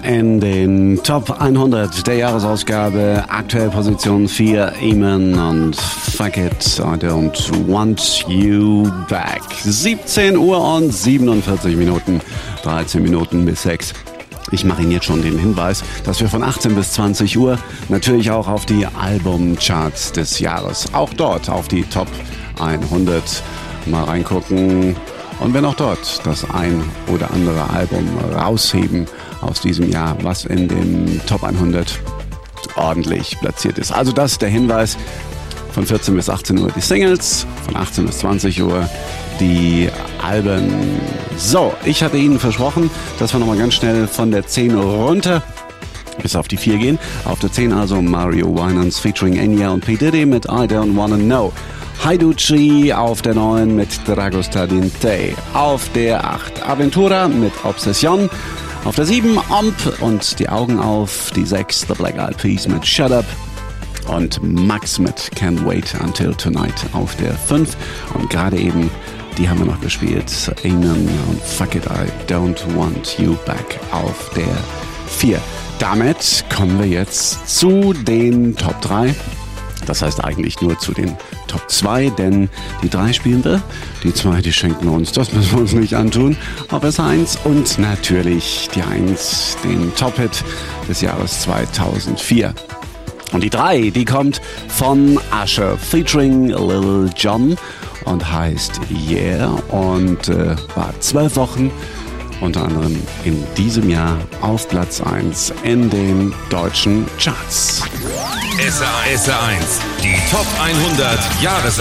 in den Top 100 der Jahresausgabe. Aktuell Position 4, Eamon und Fuck It, I Don't Want You Back. 17 Uhr und 47 Minuten, 13 Minuten bis 6. Ich mache Ihnen jetzt schon den Hinweis, dass wir von 18 bis 20 Uhr natürlich auch auf die Albumcharts des Jahres, auch dort auf die Top 100 mal reingucken. Und wenn auch dort das ein oder andere Album rausheben aus diesem Jahr, was in den Top 100 ordentlich platziert ist. Also das ist der Hinweis. Von 14 bis 18 Uhr die Singles, von 18 bis 20 Uhr die Alben. So, ich hatte Ihnen versprochen, dass wir nochmal ganz schnell von der 10 runter bis auf die 4 gehen. Auf der 10 also Mario Winans featuring Enya und P. Diddy mit I Don't Wanna Know. Haiduchi auf der 9 mit Dragosta Dinte. Auf der 8 Aventura mit Obsession. Auf der 7 Omp und die Augen auf. Die 6 The Black Eyed Peas mit Shut Up. Und Max mit Can't Wait Until Tonight auf der 5. Und gerade eben, die haben wir noch gespielt, Amen und Fuck It, I Don't Want You Back auf der 4. Damit kommen wir jetzt zu den Top 3. Das heißt eigentlich nur zu den Top 2, denn die 3 spielen wir. Die 2, die schenken wir uns, das müssen wir uns nicht antun. Auf S 1 und natürlich die 1, den Top-Hit des Jahres 2004. Und die 3, die kommt von Usher featuring Lil Jon und heißt Yeah und war 12 Wochen unter anderem in diesem Jahr auf Platz 1 in den deutschen Charts. SR1, die Top 100 Jahres